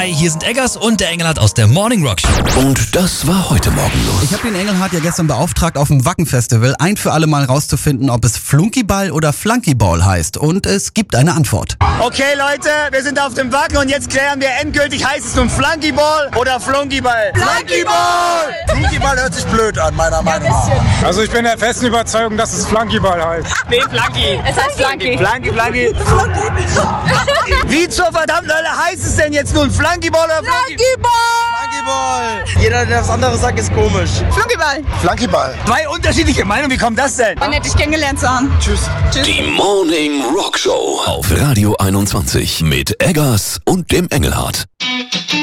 Hi, hier sind Eggers und der Engelhardt aus der Morning Rock Show. Und das war heute Morgen los. Ich habe den Engelhardt ja gestern beauftragt, auf dem Wacken-Festival ein für alle Mal rauszufinden, ob es Flunkyball oder Flunkyball heißt. Und es gibt eine Antwort. Okay Leute, wir sind auf dem Wacken und jetzt klären wir endgültig, heißt es nun Flunkyball oder Flunkyball? Flunkyball! Flunkyball hört sich blöd an, meiner Meinung nach. Also ich bin der festen Überzeugung, dass es Flunkyball heißt. Nee, Flunky. Es heißt Flunky. Flunky. Wie zur verdammten Hölle heißt es denn jetzt nun? Flunkyball oder Flunkyball! Flunkyball! Jeder, der das andere sagt, ist komisch. Flunkyball. Flunkyball. Zwei unterschiedliche Meinungen, wie kommt das denn? War nett, dich kennengelernt zu haben. Tschüss. Die Morning Rock Show auf Radio 21 mit Eggers und dem Engelhardt.